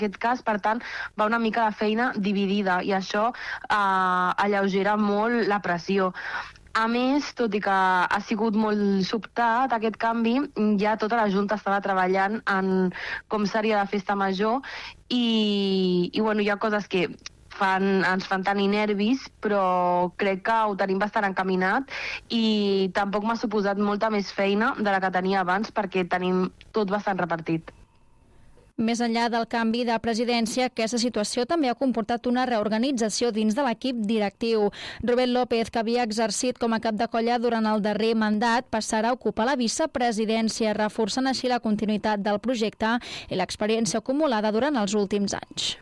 aquest cas, per tant, va una mica la feina dividida i això alleugera molt la pressió. A més, tot i que ha sigut molt sobtat aquest canvi, ja tota la Junta estava treballant en com seria la festa major i bueno, hi ha coses que ens fan tenir nervis, però crec que ho tenim bastant encaminat i tampoc m'ha suposat molta més feina de la que tenia abans perquè tenim tot bastant repartit. Més enllà del canvi de presidència, aquesta situació també ha comportat una reorganització dins de l'equip directiu. Rubén López, que havia exercit com a cap de colla durant el darrer mandat, passarà a ocupar la vicepresidència, reforçant així la continuïtat del projecte i l'experiència acumulada durant els últims anys.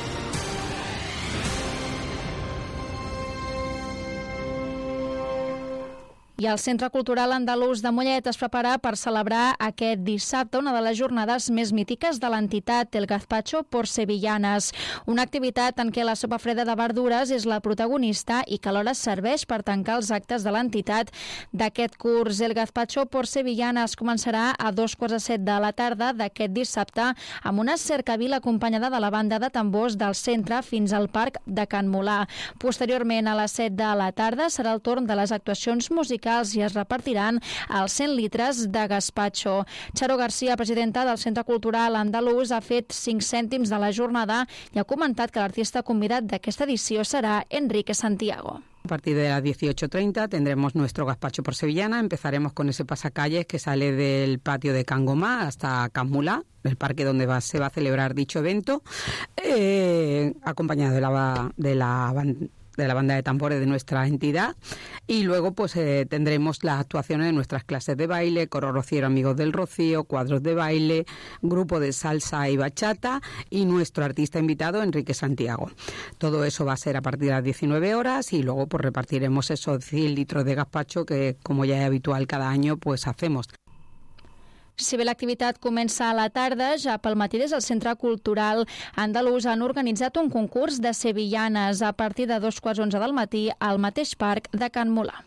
I el Centre Cultural Andalús de Mollet es prepara per celebrar aquest dissabte una de les jornades més mítiques de l'entitat, el Gazpacho por Sevillanas, una activitat en què la sopa freda de verdures és la protagonista i que alhora serveix per tancar els actes de l'entitat d'aquest curs. El Gazpacho por Sevillanas començarà a 2:15 de la tarda d'aquest dissabte amb una cercavila acompanyada de la banda de tambors del centre fins al parc de Can Molà. Posteriorment, a les 7 de la tarda, serà el torn de les actuacions musicals i es repartiran els 100 litres de gazpacho. Charo García, presidenta del Centre Cultural Andalús, ha fet 5 cèntims de la jornada i ha comentat que l'artista convidat d'aquesta edició serà Enrique Santiago. A partir de las 18:30 tendremos nuestro gazpacho por sevillana. Empezaremos con ese pasacalles que sale del patio de Can Gomá hasta Can Mulá, el parque donde se va a celebrar dicho evento, acompañado de la banda de tambores de nuestra entidad, y luego pues tendremos las actuaciones de nuestras clases de baile, coro rociero Amigos del Rocío, cuadros de baile, grupo de salsa y bachata y nuestro artista invitado Enrique Santiago. Todo eso va a ser a partir de las 19 horas y luego pues repartiremos esos 100 litros de gazpacho que, como ya es habitual cada año, pues hacemos. Si bé l'activitat comença a la tarda, ja pel matí des del Centre Cultural Andalús han organitzat un concurs de sevillanes a partir de 2:11 del matí al mateix parc de Can Molà.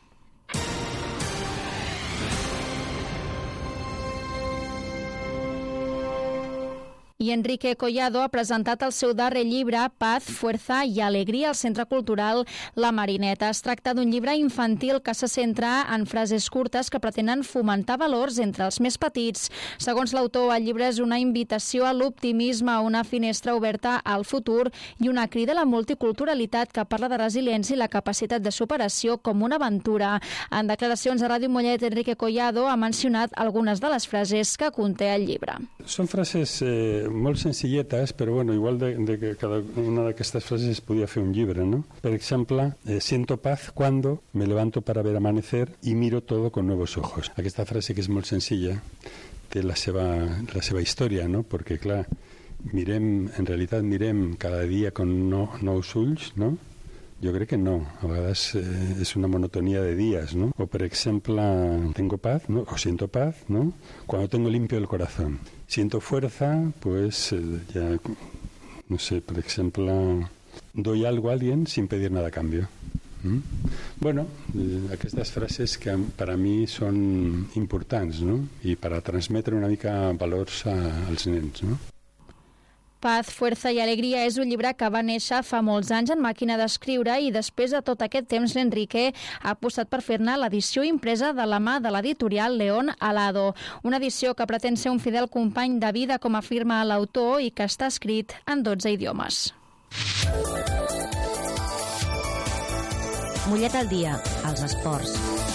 I Enrique Collado ha presentat el seu darrer llibre, Paz, Fuerza y Alegría, al Centre Cultural La Marineta. Es tracta d'un llibre infantil que se centra en frases curtes que pretenen fomentar valors entre els més petits. Segons l'autor, el llibre és una invitació a l'optimisme, una finestra oberta al futur i una crida a la multiculturalitat que parla de resiliència i la capacitat de superació com una aventura. En declaracions a Ràdio Mollet, Enrique Collado ha mencionat algunes de les frases que conté el llibre. Són frases molt senzilletes, però bueno, igual de que cada una d'aquestes frases es podia fer un llibre, ¿no? Per exemple, siento paz cuando me levanto para ver amanecer y miro todo con nuevos ojos. Aquesta frase, que és molt senzilla, té la seva història, no? Perquè, clar, en realitat mirem cada dia con nous ulls, no? Jo crec que no, a vegades és una monotonia de dies, ¿no? O, per exemple, tengo paz, ¿no? O siento paz, ¿no? Cuando tengo limpio el corazón. Siento fuerza, pues ya, no sé, por ejemplo, doy algo a alguien sin pedir nada a cambio. Bueno, aquestes frases que per a mi són importants, no? I per a transmetre una mica valors als nens, no? Paz, Fuerza y Alegría és un llibre que va néixer fa molts anys en màquina d'escriure i després de tot aquest temps l'Enrique ha apostat per fer-ne l'edició impresa de la mà de l'editorial León Alado. Una edició que pretén ser un fidel company de vida, com afirma l'autor, i que està escrit en 12 idiomes. Mollet al dia, als esports.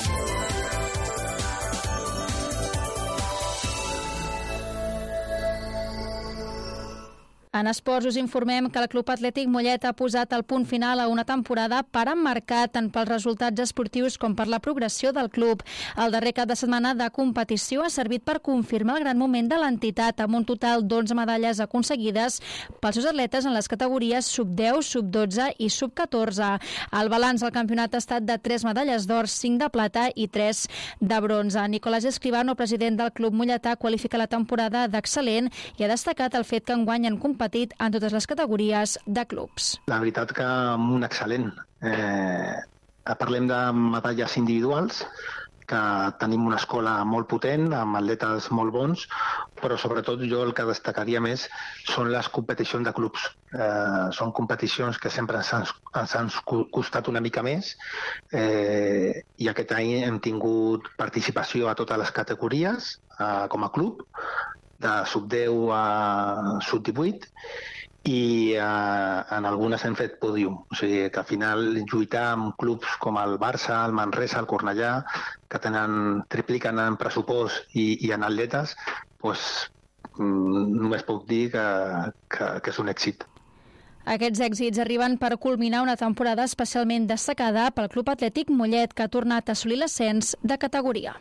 En esports us informem que el Club Atlètic Mollet ha posat el punt final a una temporada per emmarcar tant pels resultats esportius com per la progressió del club. El darrer cap de setmana de competició ha servit per confirmar el gran moment de l'entitat, amb un total d'11 medalles aconseguides pels seus atletes en les categories sub-10, sub-12 i sub-14. El balanç del campionat ha estat de 3 medalles d'or, 5 de plata i 3 de bronze. Nicolás Escribano, president del Club Molletà, qualifica la temporada d'excel·lent i ha destacat el fet que enguany han competit en totes les categories de clubs. La veritat que un excel·lent. Parlem de medalles individuals, que tenim una escola molt potent, amb atletes molt bons, però sobretot jo el que destacaria més són les competicions de clubs. Són competicions que sempre ens han costat una mica més i aquest any hem tingut participació a totes les categories com a club, de sub-10 a sub-18, i en algunes hem fet pòdium. O sigui que al final lluitar amb clubs com el Barça, el Manresa, el Cornellà, que tripliquen en pressupost i en atletes, doncs només puc dir que és un èxit. Aquests èxits arriben per culminar una temporada especialment destacada pel Club Atlètic Mollet, que ha tornat a assolir l'ascens de categoria.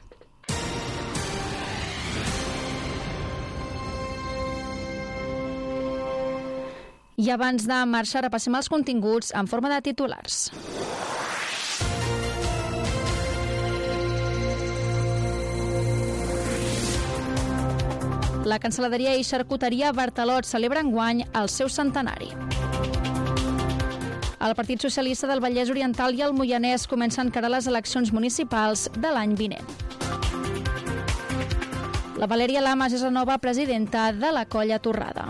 I abans de marxar, repassem els continguts en forma de titulars. La Cancel·laderia i Xarcuteria Bartalot celebra enguany el seu centenari. El Partit Socialista del Vallès Oriental i el Moianès comença a encarar les eleccions municipals de l'any vinent. La Valèria Lamas és la nova presidenta de la Colla Torrada.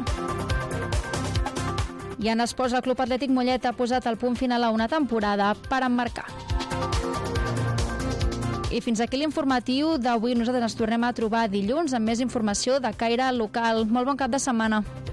I en esports, el Club Atlètic Mollet ha posat el punt final a una temporada per emmarcar. I fins aquí l'informatiu d'avui. Nosaltres ens tornem a trobar dilluns amb més informació de caire local. Molt bon cap de setmana.